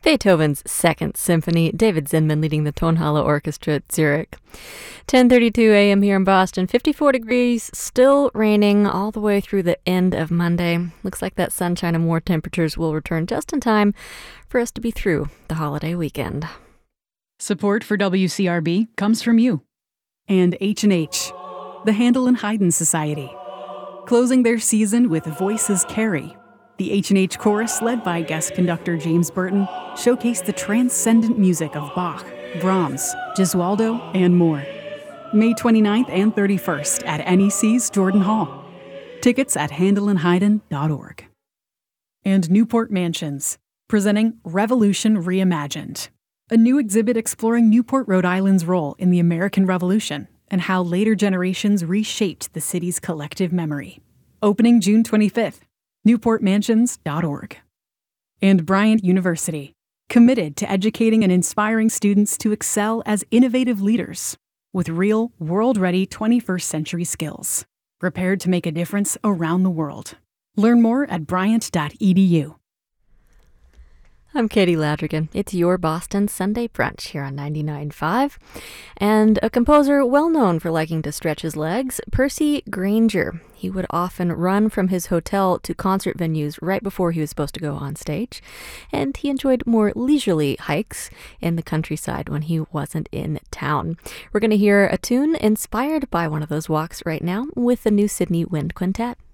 Beethoven's Second Symphony, David Zinman leading the Tonhalle Orchestra at Zurich. 10:32 a.m. here in Boston, 54 degrees, still raining all the way through the end of Monday. Looks like that sunshine and warm temperatures will return just in time for us to be through the holiday weekend. Support for WCRB comes from you. And H&H, the Handel and Haydn Society. Closing their season with Voices Carry. The H&H Chorus, led by guest conductor James Burton, showcased the transcendent music of Bach, Brahms, Gesualdo, and more. May 29th and 31st at NEC's Jordan Hall. Tickets at handelandhaydn.org. And Newport Mansions, presenting Revolution Reimagined, a new exhibit exploring Newport, Rhode Island's role in the American Revolution and how later generations reshaped the city's collective memory. Opening June 25th. newportmansions.org. And Bryant University, committed to educating and inspiring students to excel as innovative leaders with real, world-ready 21st century skills, prepared to make a difference around the world. Learn more at bryant.edu. I'm Katie Ladrigan. It's your Boston Sunday Brunch here on 99.5. And a composer well known for liking to stretch his legs, Percy Grainger. He would often run from his hotel to concert venues right before he was supposed to go on stage. And he enjoyed more leisurely hikes in the countryside when he wasn't in town. We're going to hear a tune inspired by one of those walks right now with the New Sydney Wind Quintet.